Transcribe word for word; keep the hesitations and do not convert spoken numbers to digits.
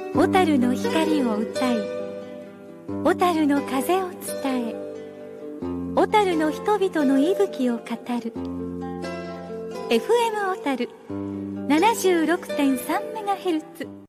小樽の光を歌い、小樽の風を伝え、小樽の人々の息吹を語る エフエム 小樽 ななじゅうろくてんさんメガヘルツ